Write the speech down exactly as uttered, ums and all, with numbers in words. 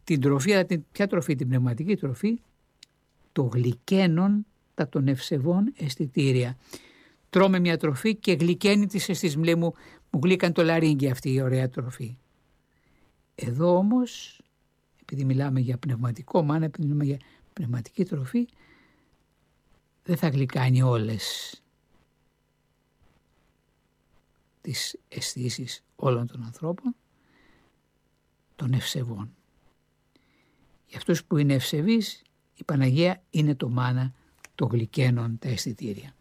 την τροφή, αλλά την, ποια τροφή, την πνευματική τροφή, το γλυκαίνον τα των ευσεβών αισθητήρια. Τρώμε μια τροφή και γλυκαίνει τις αισθήσεις μου, λέει, μου, μου γλύκαν το λαρύγγι αυτή η ωραία τροφή. Εδώ όμως, επειδή μιλάμε για πνευματικό μάνα, επειδή μιλάμε για πνευματική τροφή, δεν θα γλυκάνει όλες τις αισθήσεις όλων των ανθρώπων, των ευσεβών. Για αυτούς που είναι ευσεβείς, η Παναγία είναι το μάνα, το γλυκαίνον τα αισθητήρια.